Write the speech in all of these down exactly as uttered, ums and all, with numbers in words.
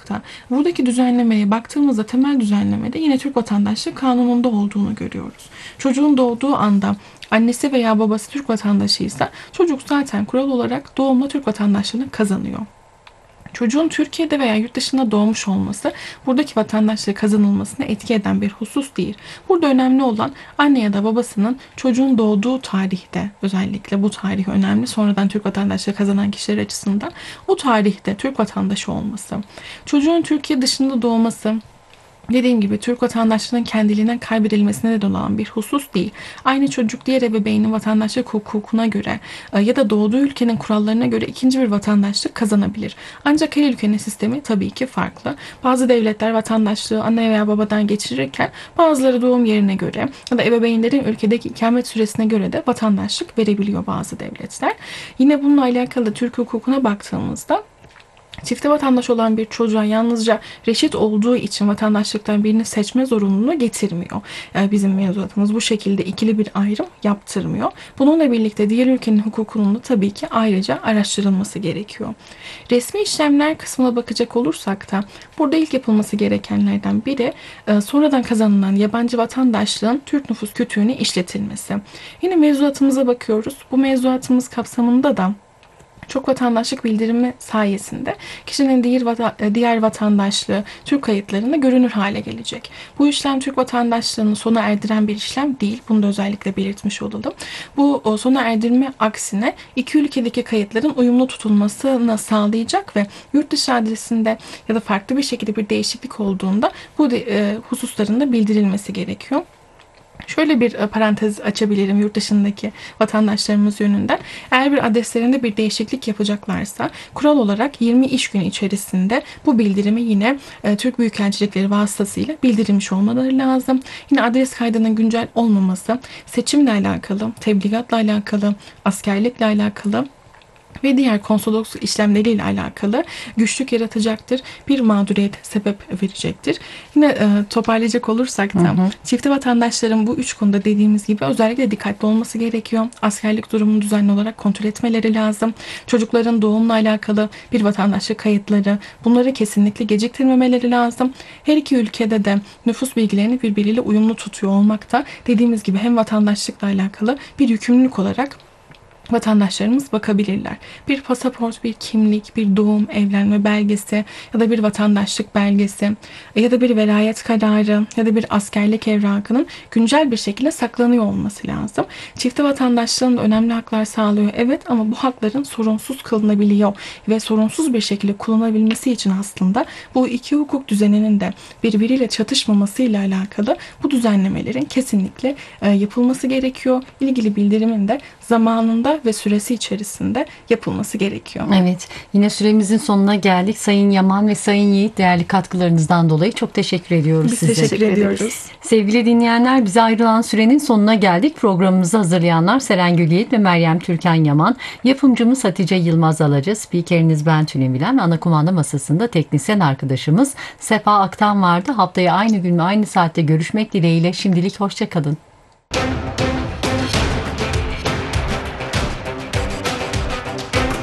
da buradaki düzenlemeye baktığımızda temel düzenlemede yine Türk Vatandaşlığı Kanunu'nda olduğunu görüyoruz. Çocuğun doğduğu anda annesi veya babası Türk vatandaşıysa çocuk zaten kural olarak doğumla Türk vatandaşlığını kazanıyor. Çocuğun Türkiye'de veya yurt dışında doğmuş olması buradaki vatandaşlığı kazanılmasına etki eden bir husus değil. Burada önemli olan anne ya da babasının çocuğun doğduğu tarihte, özellikle bu tarih önemli, sonradan Türk vatandaşlığı kazanan kişiler açısından o tarihte Türk vatandaşı olması. Çocuğun Türkiye dışında doğması, dediğim gibi Türk vatandaşlığının kendiliğinden kaybedilmesine neden olan bir husus değil. Aynı çocuk diğer ebeveynin vatandaşlık hukukuna göre ya da doğduğu ülkenin kurallarına göre ikinci bir vatandaşlık kazanabilir. Ancak her ülkenin sistemi tabii ki farklı. Bazı devletler vatandaşlığı anne veya babadan geçirirken bazıları doğum yerine göre ya da ebeveynlerin ülkedeki ikamet süresine göre de vatandaşlık verebiliyor bazı devletler. Yine bununla alakalı Türk hukukuna baktığımızda çifte vatandaş olan bir çocuğa yalnızca reşit olduğu için vatandaşlıktan birini seçme zorunluluğu getirmiyor. Yani bizim mevzuatımız bu şekilde ikili bir ayrım yaptırmıyor. Bununla birlikte diğer ülkenin hukukunun da tabii ki ayrıca araştırılması gerekiyor. Resmi işlemler kısmına bakacak olursak da burada ilk yapılması gerekenlerden biri sonradan kazanılan yabancı vatandaşlığın Türk nüfus kütüğüne işletilmesi. Yine mevzuatımıza bakıyoruz. Bu mevzuatımız kapsamında da çok vatandaşlık bildirimi sayesinde kişinin diğer, vata, diğer vatandaşlığı Türk kayıtlarında görünür hale gelecek. Bu işlem Türk vatandaşlığını sona erdiren bir işlem değil. Bunu da özellikle belirtmiş olalım. Bu sona erdirme aksine iki ülkedeki kayıtların uyumlu tutulmasını sağlayacak ve yurt dışı adresinde ya da farklı bir şekilde bir değişiklik olduğunda bu de, e, hususların da bildirilmesi gerekiyor. Şöyle bir parantez açabilirim yurt dışındaki vatandaşlarımız yönünden. Eğer bir adreslerinde bir değişiklik yapacaklarsa kural olarak yirmi iş günü içerisinde bu bildirimi yine e, Türk Büyükelçilikleri vasıtasıyla bildirilmiş olmaları lazım. Yine adres kaydının güncel olmaması seçimle alakalı, tebligatla alakalı, askerlikle alakalı ve diğer konsolosluk işlemleriyle alakalı güçlük yaratacaktır. Bir mağduriyet sebep verecektir. Yine e, toparlayacak olursak da hı hı. çifte vatandaşların bu üç konuda dediğimiz gibi özellikle dikkatli olması gerekiyor. Askerlik durumunu düzenli olarak kontrol etmeleri lazım. Çocukların doğumla alakalı bir vatandaşlık kayıtları, bunları kesinlikle geciktirmemeleri lazım. Her iki ülkede de nüfus bilgilerini birbiriyle uyumlu tutuyor olmak da dediğimiz gibi hem vatandaşlıkla alakalı bir yükümlülük olarak vatandaşlarımız bakabilirler. Bir pasaport, bir kimlik, bir doğum, evlenme belgesi ya da bir vatandaşlık belgesi ya da bir velayet kararı ya da bir askerlik evrakının güncel bir şekilde saklanıyor olması lazım. Çifte vatandaşlığın da önemli haklar sağlıyor. Evet, ama bu hakların sorunsuz kılınabiliyor ve sorunsuz bir şekilde kullanabilmesi için aslında bu iki hukuk düzeninin de birbiriyle çatışmamasıyla alakalı bu düzenlemelerin kesinlikle yapılması gerekiyor. İlgili bildirimin de zamanında ve süresi içerisinde yapılması gerekiyor. Evet, yine süremizin sonuna geldik. Sayın Yaman ve Sayın Yiğit, değerli katkılarınızdan dolayı çok teşekkür ediyoruz Biz size. teşekkür ediyoruz. Sevgili dinleyenler, bize ayrılan sürenin sonuna geldik. Programımızı hazırlayanlar Serengül Yiğit ve Meryem Türkan Yaman. Yapımcımız Hatice Yılmaz Alacı. Spikeriniz ben Tülin Bilen. Ana kumanda masasında teknisyen arkadaşımız Sefa Aktan vardı. Haftaya aynı gün ve aynı saatte görüşmek dileğiyle. Şimdilik hoşça kalın.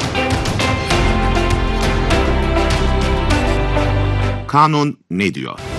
Kanun ne diyor?